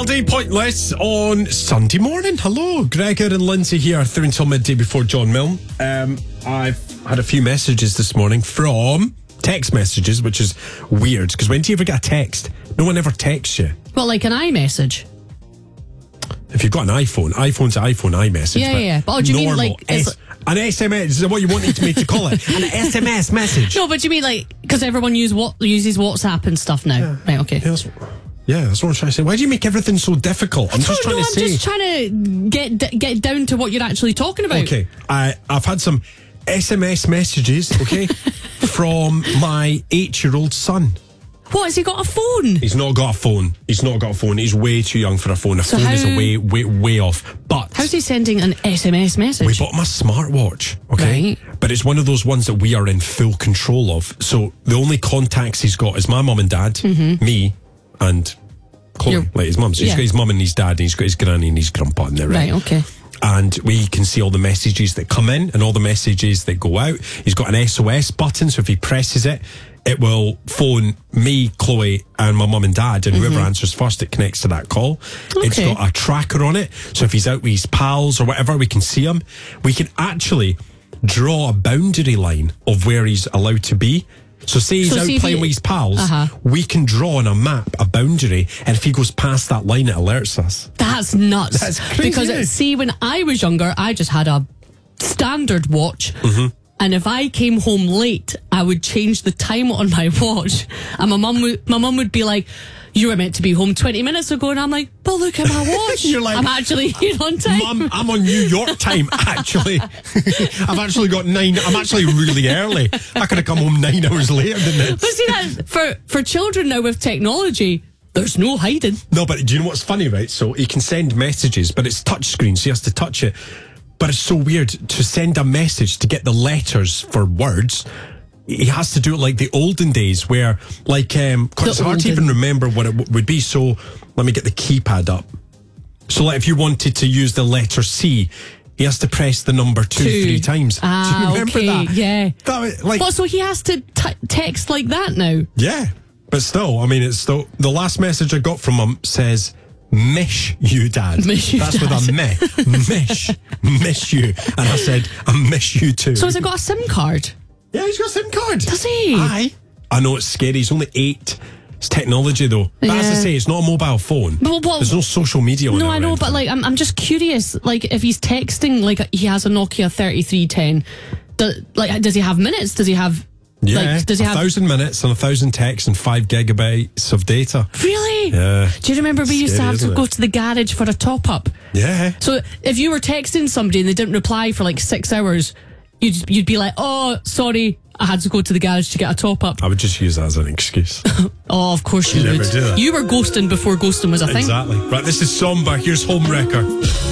Saturday Pointless on Sunday morning. Hello, Gregor and Lindsay here through until midday before John Milne. I've had a few messages this morning from text messages, which is weird because when do you ever get a text? No one ever texts you. Well, like an iMessage. If you've got an iPhone's an iPhone iMessage. Yeah. But do you mean like an SMS? Is what you wanted me to call it? An SMS message? No, but do you mean like because everyone uses WhatsApp and stuff now? Yeah. Right. Okay. Yeah, that's what I'm trying to say. Why do you make everything so difficult? I'm just trying to get down to what you're actually talking about. Okay, I've had some SMS messages, okay, from my 8-year-old son. What, has he got a phone? He's not got a phone. He's way too young for a phone. Phone is way off. But how's he sending an SMS message? We bought him a smartwatch, okay? Right. But it's one of those ones that we are in full control of. So the only contacts he's got is my mum and dad, me, and Chloe, like his mum. So he's got his mum and his dad, and he's got his granny and his grandpa in there, right? Right, okay. And we can see all the messages that come in and all the messages that go out. He's got an SOS button, so if he presses it, it will phone me, Chloe, and my mum and dad, and whoever answers first, it connects to that call. Okay. It's got a tracker on it, so if he's out with his pals or whatever, we can see him. We can actually draw a boundary line of where he's allowed to be. So say he's out playing with his pals, we can draw on a map a boundary, and if he goes past that line, it alerts us. That's nuts. That's crazy. Because see, when I was younger, I just had a standard watch. And if I came home late, I would change the time on my watch. And my mum would be like, "You were meant to be home 20 minutes ago." And I'm like, "But look at my watch. You're like, I'm actually here on time." Mum, I'm on New York time, actually. I've actually got 9. I'm actually really early. I could have come home 9 hours later than this. But see, that for children now with technology, there's no hiding. No, but do you know what's funny, right? So he can send messages, but it's touchscreen, so he has to touch it. But it's so weird to send a message to get the letters for words. He has to do it like the olden days where, like, it's hard to even remember what it would be. So let me get the keypad up. So, like, if you wanted to use the letter C, he has to press the number 2 3 times. Do you remember that? Yeah. That, so he has to text like that now? Yeah. But still, I mean, it's still, the last message I got from him says, "Miss you, Dad." Miss you, That's Dad. with a miss you. And I said, "I miss you too." So has he got a SIM card? Yeah, he's got a SIM card. Does he? Aye. I know it's scary. He's only 8. It's technology, though. But as I say, it's not a mobile phone. Well, there's no social media on it. No, I know, but like, I'm just curious. Like, if he's texting, like he has a Nokia 3310, does he have minutes? Does he have? Yeah, like, does he have 1,000 minutes and 1,000 texts and 5 gigabytes of data. Really? Yeah. Do you remember we used to have to go to the garage for a top up? Yeah. So if you were texting somebody and they didn't reply for like 6 hours, you'd be like, "Oh, sorry, I had to go to the garage to get a top up." I would just use that as an excuse. Oh, of course you would. Never do that. You were ghosting before ghosting was a thing. Exactly. Right, this is somber. Here's Homewrecker.